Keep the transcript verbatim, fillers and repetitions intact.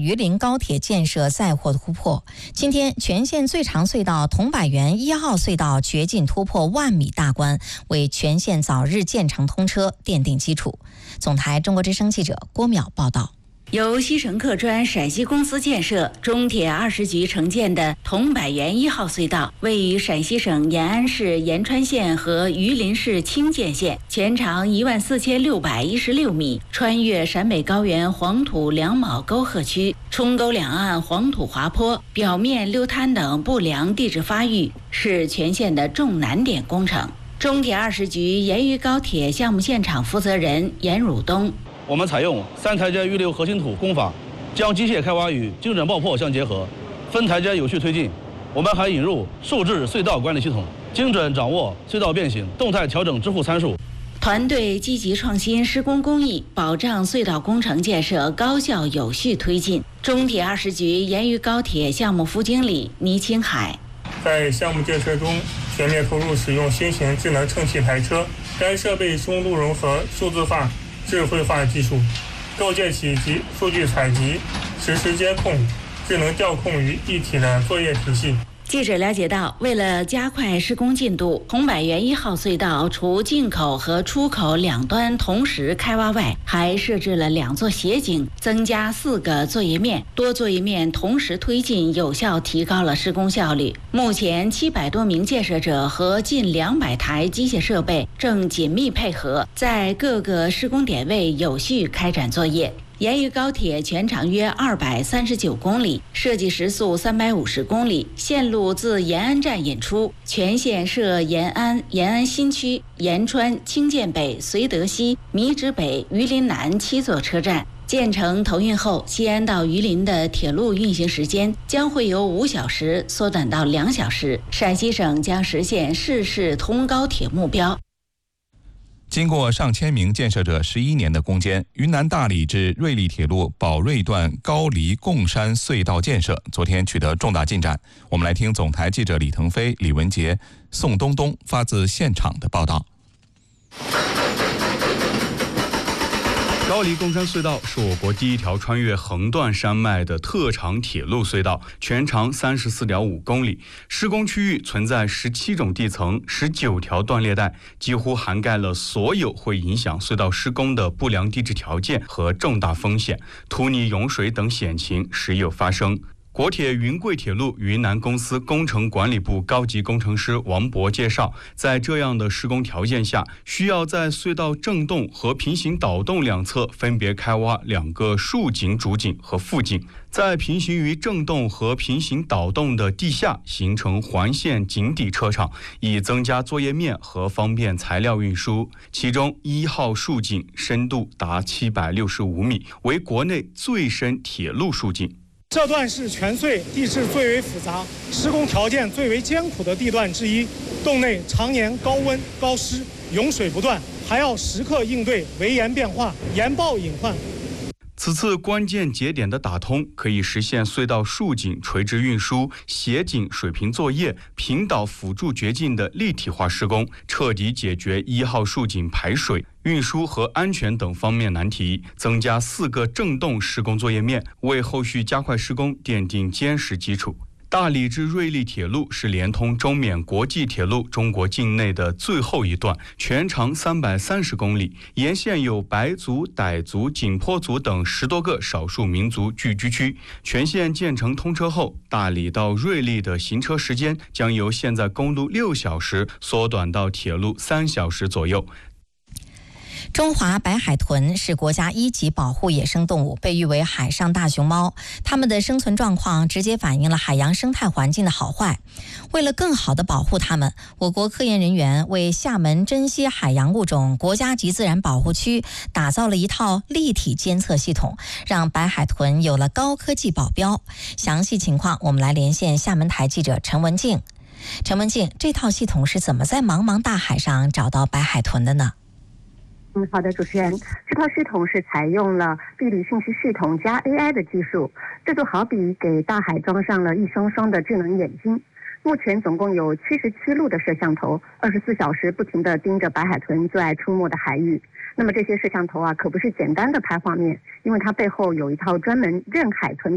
榆林高铁建设再获突破。今天，全线最长隧道桐柏园一号隧道掘进突破万米大关，为全线早日建成通车奠定基础。总台中国之声记者郭淼报道。 由西城客专陕西公司建设、中铁二十局承建的桐柏园一号隧道，位于陕西省延安市延川县和榆林市清涧县，全长一万四千六百一十六米，穿越陕北高原黄土两卯沟壑区，冲沟两岸黄土滑坡、表面溜滩等不良地质发育，是全县的重难点工程。中铁二十局盐渝高铁项目现场负责人严汝东。 我们采用三台阶预留核心土工法，将机械开挖与精准爆破相结合，分台阶有序推进。我们还引入数字隧道管理系统，精准掌握隧道变形、动态调整支付参数。 团队积极创新施工工艺，保障隧道工程建设高效有序推进。中铁二十局盐渝高铁项目副经理倪青海， 在项目建设中全面投入使用新型智能乘气排车，该设备深度融合数字化、智慧化技术，构建起集数据采集、实时监控、智能调控于一体的作业体系。 记者了解到，为了加快施工进度，桐柏园一号隧道除进口和出口两端同时开挖外，还设置了两座斜井，增加四个作业面，多作业面同时推进，有效提高了施工效率。目前，七百多名建设者和近两百台机械设备正紧密配合，在各个施工点位有序开展作业。盐渝高铁全长约二百三十九公里，设计时速三百五十公里，线路自延安站引出，全线设延安、延安新区、延川、清涧北、绥德西、米脂北、榆林南七座车站。建成投运后，西安到榆林的铁路运行时间将会由五小时缩短到两小时，陕西省将实现市市通高铁目标。 经过上千名建设者十一年的攻坚，云南大理至瑞丽铁路宝瑞段高黎贡山隧道建设昨天取得重大进展。我们来听总台记者李腾飞、李文杰、宋东东发自现场的报道。 高黎贡山隧道是我国第一条穿越横断山脉的特长铁路隧道，全长 三十四点五公里，施工区域存在十七种地层、十九条断裂带，几乎涵盖了所有会影响隧道施工的不良地质条件和重大风险，土泥涌水等险情时有发生。国铁云贵铁路云南公司工程管理部高级工程师王博介绍，在这样的施工条件下，需要在隧道正洞和平行导洞两侧分别开挖两个竖井主井和副井，在平行于正洞和平行导洞的地下形成环线井底车场，以增加作业面和方便材料运输。其中一号竖井深度达七百六十五米，为国内最深铁路竖井。 这段是全隧地质最为复杂、施工条件最为艰苦的地段之一，洞内常年高温高湿，涌水不断，还要时刻应对围岩变化、岩爆隐患。 此次关键节点的打通，可以实现隧道竖井垂直运输、斜井水平作业、平导辅助掘进的立体化施工，彻底解决一号竖井排水、运输和安全等方面难题，增加四个正洞施工作业面，为后续加快施工奠定坚实基础。大理至瑞丽铁路是连通中缅国际铁路中国境内的最后一段，全长三百三十公里，沿线有白族、傣族、景颇族等十多个少数民族聚居区。全线建成通车后，大理到瑞丽的行车时间将由现在公路六小时缩短到铁路三小时左右。 中华白海豚是国家一级保护野生动物，被誉为海上大熊猫。它们的生存状况直接反映了海洋生态环境的好坏。为了更好地保护它们，我国科研人员为厦门珍稀海洋物种国家级自然保护区打造了一套立体监测系统，让白海豚有了高科技保镖。详细情况，我们来连线厦门台记者陈文静。陈文静，这套系统是怎么在茫茫大海上找到白海豚的呢？ 嗯，好的，主持人，这套系统是采用了地理信息系统加 A I 的技术，这就好比给大海装上了一双双的智能眼睛。目前总共有七十七路的摄像头，二十四小时不停地盯着白海豚最爱出没的海域。那么这些摄像头啊，可不是简单的拍画面，因为它背后有一套专门认海豚